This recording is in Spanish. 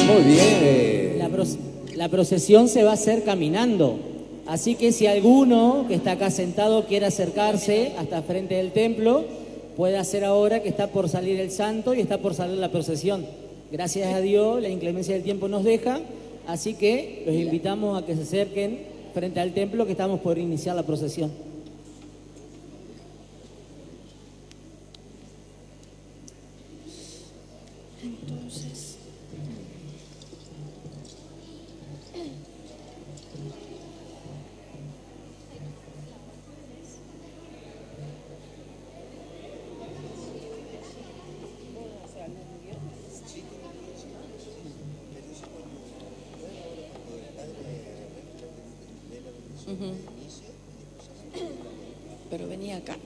Muy bien. La procesión se va a hacer caminando. Así que si alguno que está acá sentado quiere acercarse hasta frente del templo, puede hacer ahora que está por salir el santo y está por salir la procesión. Gracias a Dios, la inclemencia del tiempo nos deja, así que los invitamos a que se acerquen frente al templo que estamos por iniciar la procesión. Entonces, pero venía acá.